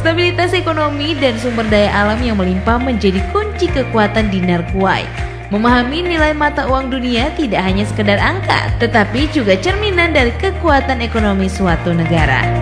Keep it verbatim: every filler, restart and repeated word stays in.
Stabilitas ekonomi dan sumber daya alam yang melimpah menjadi kunci kekuatan dinar Kuwait. Memahami nilai mata uang dunia tidak hanya sekedar angka, tetapi juga cerminan dari kekuatan ekonomi suatu negara.